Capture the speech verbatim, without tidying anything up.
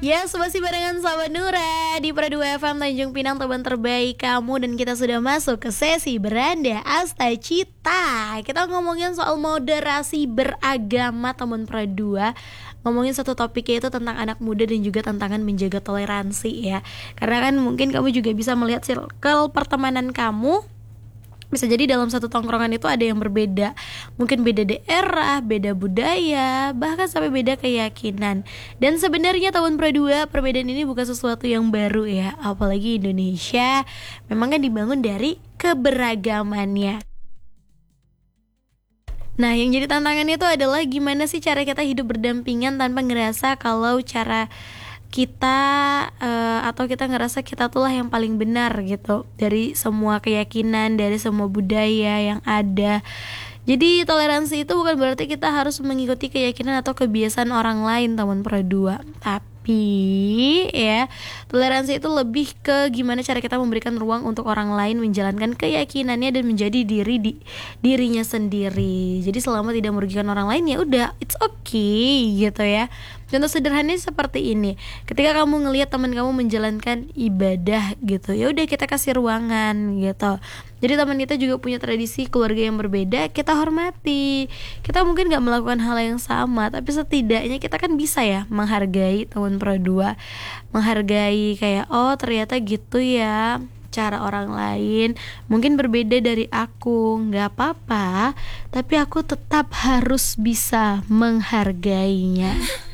Yes, masih barengan sama Nura di Pro dua F M Tanjung Pinang, teman terbaik kamu. Dan kita sudah masuk ke sesi Beranda Asta Cita. Kita ngomongin soal moderasi beragama, teman Pro dua. Ngomongin satu topiknya itu tentang anak muda dan juga tantangan menjaga toleransi ya. Karena kan mungkin kamu juga bisa melihat circle pertemanan kamu. Bisa jadi dalam satu tongkrongan itu ada yang berbeda. Mungkin beda daerah, beda budaya, bahkan sampai beda keyakinan. Dan sebenarnya tahun Pro dua, perbedaan ini bukan sesuatu yang baru ya. Apalagi Indonesia memang kan dibangun dari keberagamannya. Nah, yang jadi tantangannya itu adalah gimana sih cara kita hidup berdampingan tanpa ngerasa kalau cara kita uh, atau kita ngerasa kita tuh lah yang paling benar gitu dari semua keyakinan, dari semua budaya yang ada. Jadi toleransi itu bukan berarti kita harus mengikuti keyakinan atau kebiasaan orang lain, teman Pro dua. Tapi ya, toleransi itu lebih ke gimana cara kita memberikan ruang untuk orang lain menjalankan keyakinannya dan menjadi diri di dirinya sendiri. Jadi selama tidak merugikan orang lain ya udah, it's okay gitu ya. Contoh sederhananya seperti ini. Ketika kamu ngelihat teman kamu menjalankan ibadah gitu, ya udah kita kasih ruangan gitu. Jadi teman kita juga punya tradisi keluarga yang berbeda, kita hormati. Kita mungkin gak melakukan hal yang sama, tapi setidaknya kita kan bisa ya menghargai teman Pro dua. Menghargai kayak, oh ternyata gitu ya cara orang lain, mungkin berbeda dari aku, gak apa-apa, tapi aku tetap harus bisa menghargainya.